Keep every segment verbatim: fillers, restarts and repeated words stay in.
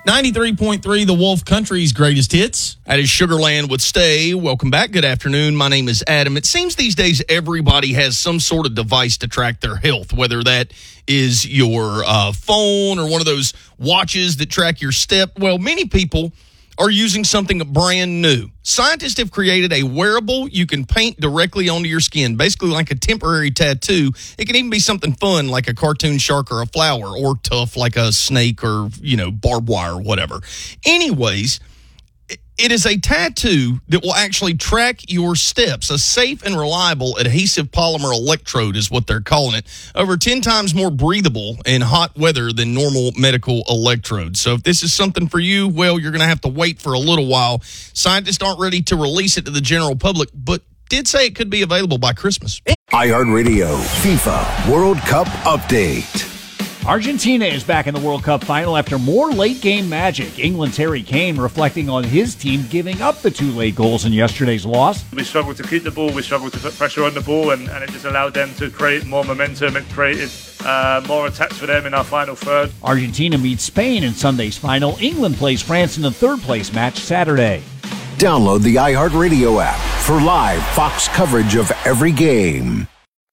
ninety-three point three, The Wolf Country's greatest hits. That is Sugarland with Stay. Welcome back. Good afternoon. My name is Adam. It seems these days everybody has some sort of device to track their health, whether that is your uh, phone or one of those watches that track your step. Well, many people are using something brand new. Scientists have created a wearable you can paint directly onto your skin, basically like a temporary tattoo. It can even be something fun like a cartoon shark or a flower, or tough like a snake or, you know, barbed wire or whatever. Anyways, it is a tattoo that will actually track your steps. A safe and reliable adhesive polymer electrode is what they're calling it. Over ten times more breathable in hot weather than normal medical electrodes. So if this is something for you, well, you're going to have to wait for a little while. Scientists aren't ready to release it to the general public, but did say it could be available by Christmas. iHeartRadio FIFA World Cup Update. Argentina is back in the World Cup final after more late-game magic. England's Harry Kane reflecting on his team giving up the two late goals in yesterday's loss. We struggled to keep the ball, we struggled to put pressure on the ball, and, and it just allowed them to create more momentum. It created uh, more attacks for them in our final third. Argentina meets Spain in Sunday's final. England plays France in the third-place match Saturday. Download the iHeartRadio app for live Fox coverage of every game.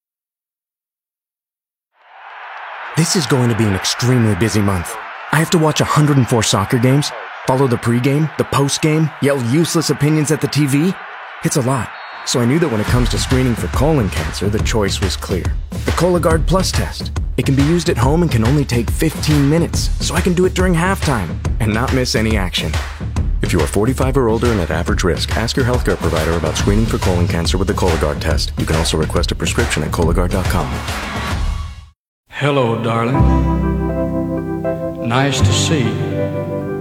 This is going to be an extremely busy month. I have to watch one hundred four soccer games, follow the pregame, the postgame, yell useless opinions at the T V. It's a lot. So I knew that when it comes to screening for colon cancer, the choice was clear. The Cologuard Plus test. It can be used at home and can only take fifteen minutes, so I can do it during halftime and not miss any action. If you are forty-five or older and at average risk, ask your healthcare provider about screening for colon cancer with the Cologuard test. You can also request a prescription at Cologuard dot com. Hello, darling. Nice to see you.